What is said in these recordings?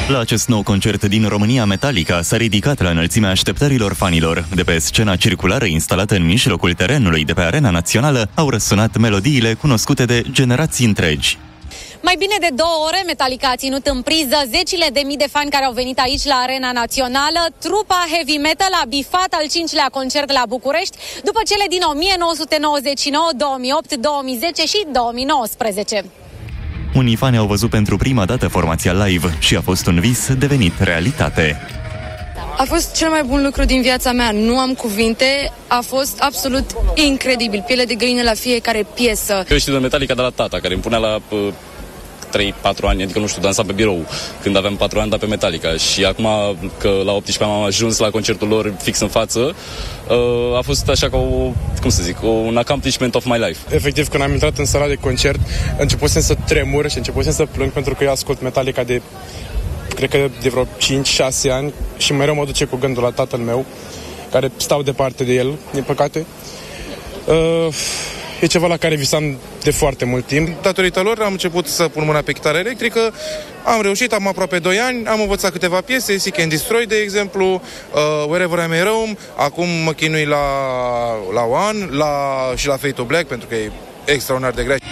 La acest nou concert din România, Metallica s-a ridicat la înălțimea așteptărilor fanilor. De pe scena circulară instalată în mijlocul terenului de pe Arena Națională au răsunat melodiile cunoscute de generații întregi. Mai bine de 2 ore, Metallica a ținut în priză zecile de mii de fani care au venit aici la Arena Națională. Trupa heavy metal a bifat al 5-lea concert la București după cele din 1999, 2008, 2010 și 2019. Unii fani au văzut pentru prima dată formația live și a fost un vis devenit realitate. A fost cel mai bun lucru din viața mea, nu am cuvinte, a fost absolut incredibil, piele de găină la fiecare piesă. Eu știu de Metallica de la tata, care îmi punea la 3-4 ani, adică nu știu, dansam pe birou când aveam 4 ani, dar pe Metallica. Și acum că la 18 am ajuns la concertul lor fix în față, a fost așa ca un accomplishment of my life. Efectiv, când am intrat în sala de concert, începusem să tremur și începusem să plâng pentru că eu ascult Metallica cred că de vreo 5-6 ani și mereu mă duce cu gândul la tatăl meu, care stau departe de el, din păcate. E ceva la care visam de foarte mult timp. Datorită lor am început să pun mâna pe chitară electrică, am reușit, am aproape 2 ani, am învățat câteva piese, Seek and Destroy, de exemplu, Wherever I May Roam, acum mă chinui la One și la Fade to Black, pentru că e extraordinar de grea.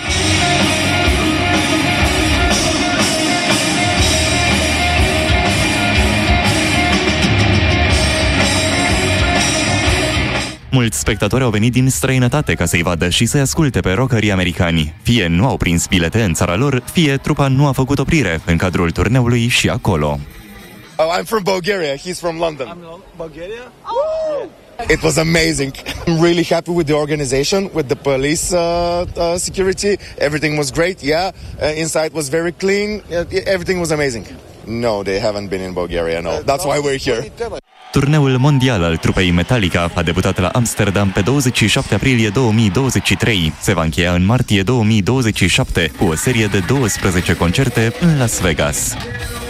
Mulți spectatori au venit din străinătate ca să-i vadă și să-i asculte pe rockerii americani. Fie nu au prins bilete în țara lor, fie trupa nu a făcut oprire în cadrul turneului și acolo. I'm from Bulgaria. He's from London. I'm Bulgaria? Oh! It was amazing. I'm really happy with the organization, with the police security. Everything was great. Yeah, inside was very clean. Everything was amazing. No, they haven't been in Bulgaria. No, that's why we're here. Turneul mondial al trupei Metallica a debutat la Amsterdam pe 27 aprilie 2023. Se va încheia în martie 2027 cu o serie de 12 concerte în Las Vegas.